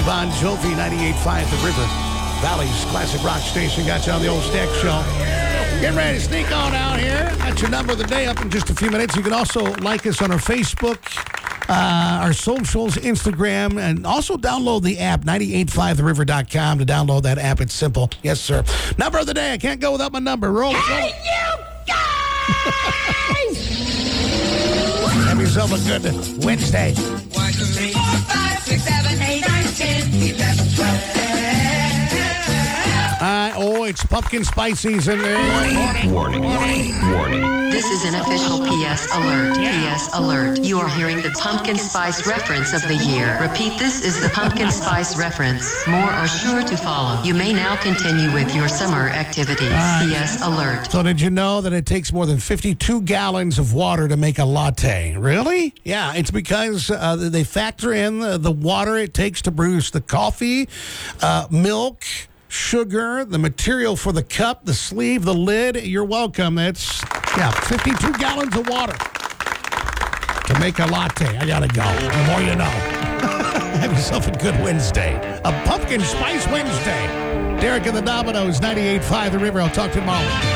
Bon Jovi, 98.5 The River Valley's classic rock station. Got you on the old Stack Show. Getting ready to sneak on out here. Got your number of the day up in just a few minutes. You can also like us on our Facebook, our socials, Instagram, and also download the app, 985theriver.com, to download that app. It's simple. Yes, sir. Number of the day. I can't go without my number. Roll it. Hey, you guys! Have yourself a good Wednesday. 1, 2, 3, 4, 5, 6, 7, 8, 9, 10, 11, 12. It's pumpkin spice season. Warning. This is an official PS alert. PS alert. You are hearing the pumpkin spice reference of the year. Repeat, this is the pumpkin spice reference. More are sure to follow. You may now continue with your summer activities. PS alert. So did you know that it takes more than 52 gallons of water to make a latte? Really? Yeah, it's because they factor in the water it takes to produce the coffee, milk, sugar, the material for the cup, the sleeve, the lid. You're welcome. That's, 52 gallons of water to make a latte. I gotta go. The more you know. Have yourself a good Wednesday. A pumpkin spice Wednesday. Derek and the Dominoes, 98.5 The River. I'll talk to you tomorrow.